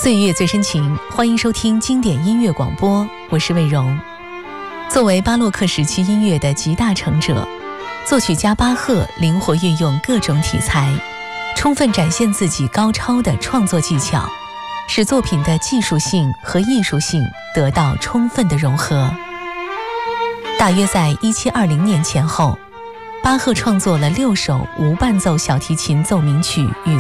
岁月最深情，欢迎收听经典音乐广播，我是魏荣。作为巴洛克时期音乐的集大成者，作曲家巴赫灵活运用各种题材，充分展现自己高超的创作技巧，使作品的技术性和艺术性得到充分的融合。大约在1720年前后，巴赫创作了6首无伴奏小提琴奏鸣曲与